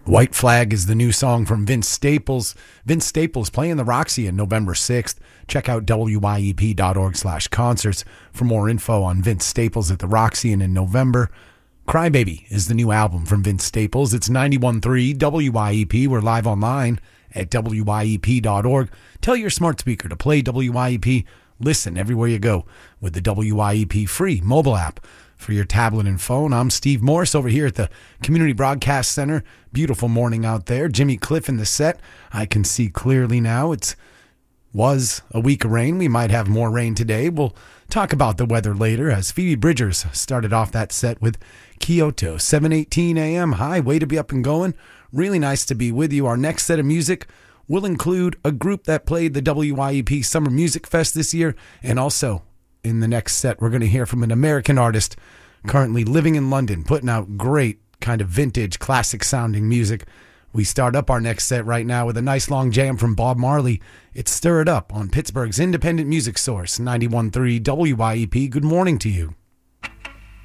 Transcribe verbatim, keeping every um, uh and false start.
White Flag is the new song from Vince Staples. Vince Staples playing the Roxy on November sixth. Check out W Y E P dot org slash concerts for more info on Vince Staples at the Roxy and in November. Crybaby is the new album from Vince Staples. It's ninety-one point three W Y E P. We're live online at W Y E P dot org. Tell your smart speaker to play W Y E P. Listen everywhere you go with the W Y E P free mobile app for your tablet and phone. I'm Steve Morris over here at the Community Broadcast Center. Beautiful morning out there. Jimmy Cliff in the set. I can see clearly now. It was a week of rain. We might have more rain today. We'll talk about the weather later as Phoebe Bridgers started off that set with Kyoto. seven eighteen a.m. Hi, way to be up and going. Really nice to be with you. Our next set of music will include a group that played the W Y E P Summer Music Fest this year, and also in the next set we're going to hear from an American artist currently living in London, putting out great kind of vintage, classic sounding music. We start up our next set right now with a nice long jam from Bob Marley. It's Stir It Up on Pittsburgh's independent music source, ninety-one point three W Y E P. Good morning to you.